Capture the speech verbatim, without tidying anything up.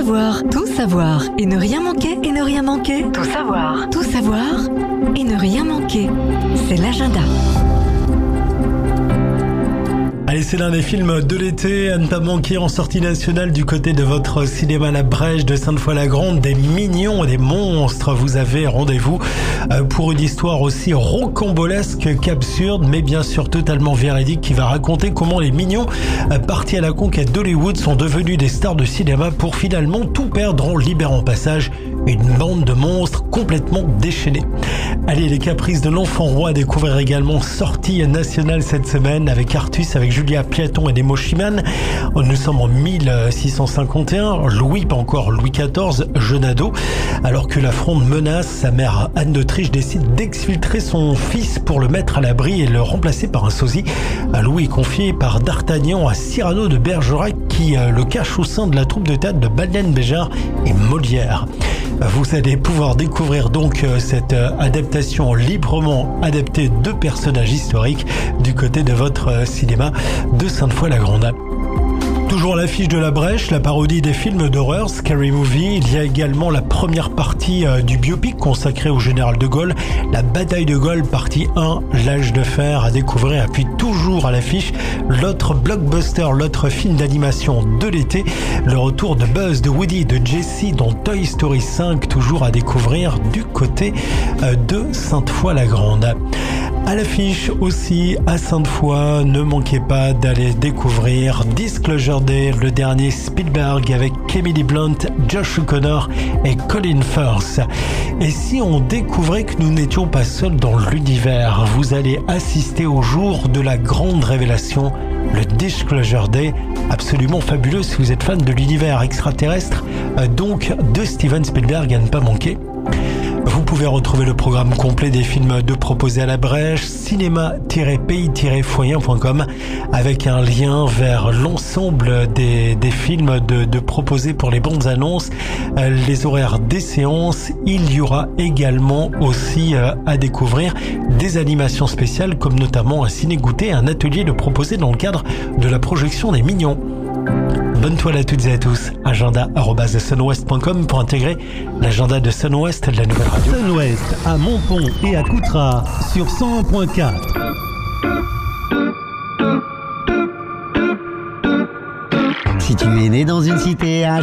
savoir, tout savoir et ne rien manquer et ne rien manquer. Tout savoir, tout savoir et ne rien manquer. C'est l'agenda. Allez, c'est l'un des films de l'été à ne pas manquer en sortie nationale du côté de votre cinéma La Brèche de Sainte-Foy-la-Grande. Des mignons et des monstres. Vous avez rendez-vous pour une histoire aussi rocambolesque qu'absurde, mais bien sûr totalement véridique, qui va raconter comment les mignons partis à la conquête d'Hollywood sont devenus des stars de cinéma pour finalement tout perdre en libérant passage une bande de monstres complètement déchaînés. Allez, les caprices de l'enfant roi à découvrir également, sortie nationale cette semaine avec Artus, avec Julia Piaton et Nemo Schiman. Nous sommes en mille six cent cinquante et un, Louis, pas encore Louis quatorze, jeune ado. Alors que la Fronde menace, sa mère Anne d'Autriche décide d'exfiltrer son fils pour le mettre à l'abri et le remplacer par un sosie. Louis est confié par D'Artagnan à Cyrano de Bergerac qui le cache au sein de la troupe de théâtre de Baleine Béjart et Molière. Vous allez pouvoir découvrir donc cette adaptation librement adaptée de personnages historiques du côté de votre cinéma de Sainte-Foy-la-Grande. Toujours à l'affiche de La Brèche, la parodie des films d'horreur Scary Movie. Il y a également la première partie euh, du biopic consacré au général de Gaulle, La bataille de Gaulle, partie un, L'âge de fer à découvrir. Et puis toujours à l'affiche, l'autre blockbuster, l'autre film d'animation de l'été, le retour de Buzz, de Woody, de Jessie dans Toy Story cinq, toujours à découvrir du côté euh, de Sainte-Foy-la-Grande. À l'affiche aussi à Sainte-Foy, ne manquez pas d'aller découvrir Disclosure Day, le dernier Spielberg avec Emily Blunt, Josh O'Connor et Colin Firth. Et si on découvrait que nous n'étions pas seuls dans l'univers, vous allez assister au jour de la grande révélation, le Disclosure Day, absolument fabuleux si vous êtes fan de l'univers extraterrestre, donc de Steven Spielberg à ne pas manquer. Vous pouvez retrouver le programme complet des films de proposés à la Brèche, cinéma tiret pays tiret foyen point com, avec un lien vers l'ensemble des, des films de, de proposés pour les bandes annonces, euh, les horaires des séances. Il y aura également aussi euh, à découvrir des animations spéciales comme notamment un ciné-goûter, un atelier de proposés dans le cadre de la projection des Mignons. Bonne toile à toutes et à tous. Agenda arobase sunwest point com pour intégrer l'agenda de Sunwest, de la nouvelle radio. Sunwest à Montpont et à Coutras sur cent un point quatre. Si tu es né dans une cité à